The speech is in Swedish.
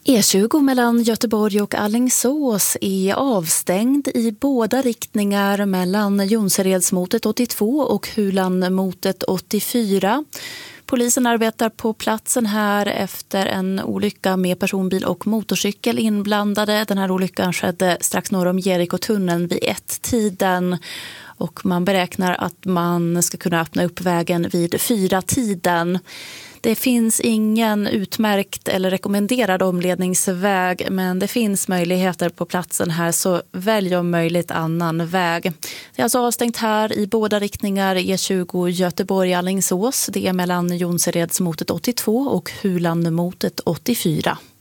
E20 mellan Göteborg och Alingsås är avstängd i båda riktningar mellan Jonseredsmotet 82 och Hulanmotet 84. Polisen arbetar på platsen här efter en olycka med personbil och motorcykel inblandade. Den här olyckan skedde strax norr om Jerikotunneln vid 1-tiden. Och man beräknar att man ska kunna öppna upp vägen vid 4-tiden. Det finns ingen utmärkt eller rekommenderad omledningsväg, men det finns möjligheter på platsen här, så välj om möjligt annan väg. Det är alltså avstängt här i båda riktningar, E20 Göteborg-Alingsås. Det är mellan Jonseredsmotet 82 och Hulanmotet 84.